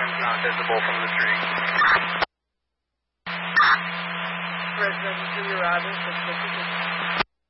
Not visible from the tree. Resident 2, your arrival, 656.